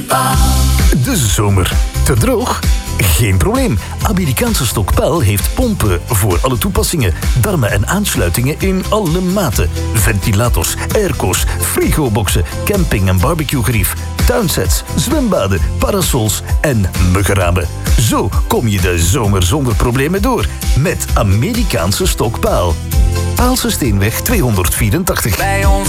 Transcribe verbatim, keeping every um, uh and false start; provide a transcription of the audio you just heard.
Paal. De zomer. Te droog? Geen probleem. Amerikaanse Stokpaal heeft pompen voor alle toepassingen. Darmen en aansluitingen in alle maten. Ventilators, airco's, frigoboxen, camping- en barbecuegerief, tuinsets, zwembaden, parasols en muggenramen. Zo kom je de zomer zonder problemen door. Met Amerikaanse Stokpaal. Paalse Steenweg tweehonderdvierentachtig. Bij ons